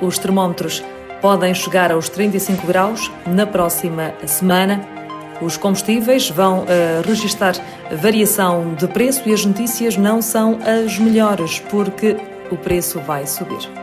Os termómetros podem chegar aos 35 graus na próxima semana. Os combustíveis vão registrar variação de preço e as notícias não são as melhores, porque o preço vai subir.